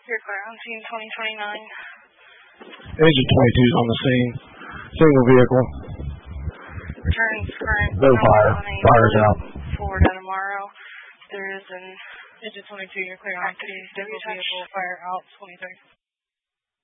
You're clear on scene 2029. Agent 22 is on the scene. Single vehicle. Returns current. No fire. Fire's out. Florida tomorrow. There is an Agent 22, you're clear on scene. Single vehicle, fire out, 23.